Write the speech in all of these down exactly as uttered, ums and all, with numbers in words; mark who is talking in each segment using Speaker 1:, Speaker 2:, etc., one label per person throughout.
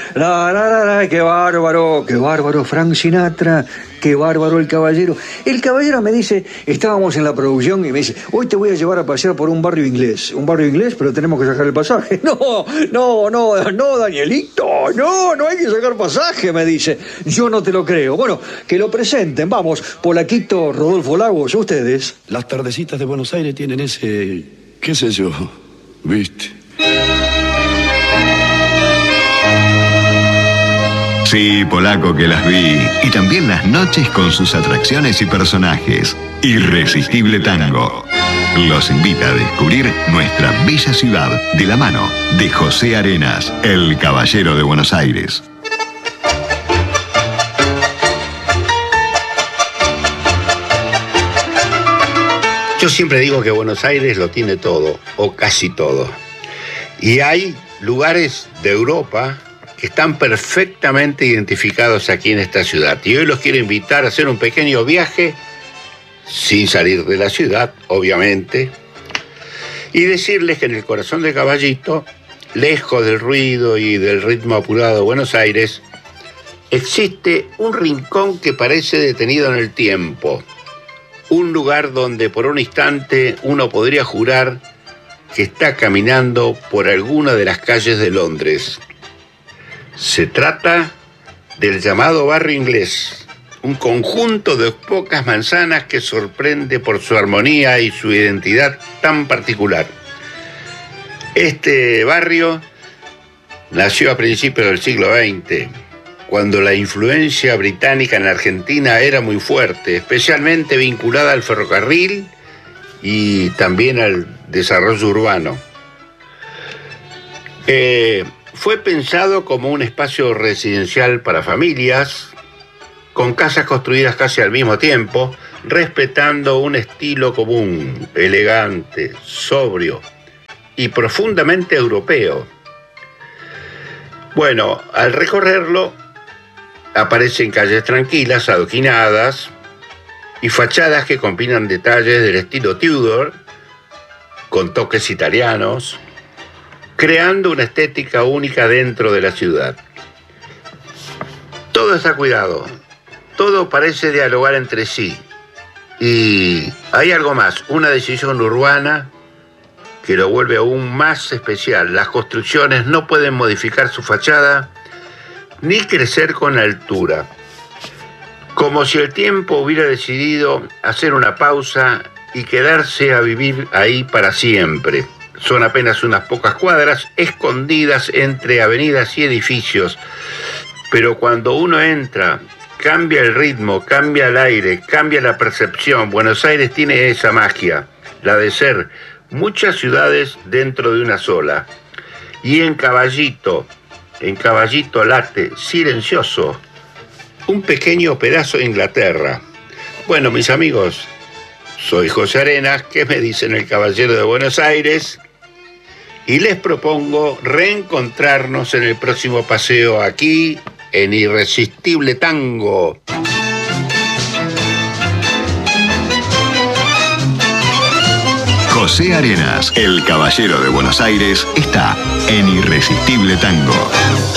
Speaker 1: La, la, la, la, qué bárbaro, qué bárbaro Frank Sinatra, qué bárbaro el caballero. El caballero me dice, estábamos en la producción y me dice, hoy te voy a llevar a pasear por un barrio inglés. Un barrio inglés, pero tenemos que sacar el pasaje. No, no, no, no, Danielito, no, no hay que sacar pasaje, me dice. Yo no te lo creo. Bueno, que lo presenten, vamos, Polaquito, Rodolfo Lagos, ustedes.
Speaker 2: Las tardecitas de Buenos Aires tienen ese, qué sé yo, ¿viste?
Speaker 3: Sí, Polaco, que las vi. Y también las noches con sus atracciones y personajes. Irresistible Tango. Los invita a descubrir nuestra bella ciudad de la mano de José Arenas, el caballero de Buenos Aires.
Speaker 4: Yo siempre digo que Buenos Aires lo tiene todo, o casi todo. Y hay lugares de Europa que están perfectamente identificados aquí en esta ciudad. Y hoy los quiero invitar a hacer un pequeño viaje, sin salir de la ciudad, obviamente, y decirles que en el corazón de Caballito, lejos del ruido y del ritmo apurado de Buenos Aires, existe un rincón que parece detenido en el tiempo. Un lugar donde por un instante uno podría jurar que está caminando por alguna de las calles de Londres. Se trata del llamado Barrio Inglés, un conjunto de pocas manzanas que sorprende por su armonía y su identidad tan particular. Este barrio nació a principios del siglo veinte, cuando la influencia británica en Argentina era muy fuerte, especialmente vinculada al ferrocarril y también al desarrollo urbano. Eh, fue pensado como un espacio residencial para familias, con casas construidas casi al mismo tiempo, respetando un estilo común, elegante, sobrio y profundamente europeo. Bueno, al recorrerlo, aparecen calles tranquilas, adoquinadas, y fachadas que combinan detalles del estilo Tudor con toques italianos, creando una estética única dentro de la ciudad. Todo está cuidado, todo parece dialogar entre sí, y hay algo más, una decisión urbana que lo vuelve aún más especial. Las construcciones no pueden modificar su fachada ni crecer con altura, como si el tiempo hubiera decidido hacer una pausa y quedarse a vivir ahí para siempre. Son apenas unas pocas cuadras escondidas entre avenidas y edificios, pero cuando uno entra, cambia el ritmo, cambia el aire, cambia la percepción. Buenos Aires tiene esa magia, la de ser muchas ciudades dentro de una sola. Y en Caballito, en Caballito late, silencioso, un pequeño pedazo de Inglaterra. Bueno, mis amigos, soy José Arenas, ¿qué me dicen el caballero de Buenos Aires? Y les propongo reencontrarnos en el próximo paseo aquí, en Irresistible Tango.
Speaker 3: José Arenas, el caballero de Buenos Aires, está en Irresistible Tango.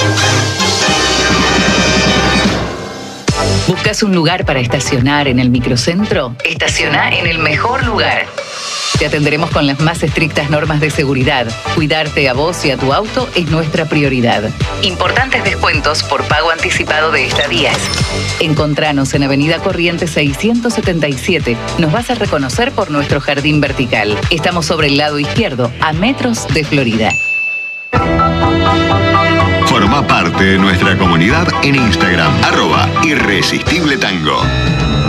Speaker 5: ¿Buscas un lugar para estacionar en el microcentro? Estaciona en el mejor lugar. Te atenderemos con las más estrictas normas de seguridad. Cuidarte a vos y a tu auto es nuestra prioridad. Importantes descuentos por pago anticipado de estadías. Encontranos en Avenida Corrientes seiscientos setenta y siete. Nos vas a reconocer por nuestro jardín vertical. Estamos sobre el lado izquierdo, a metros de Florida.
Speaker 3: Forma parte de nuestra comunidad en Instagram, arroba Irresistible Tango.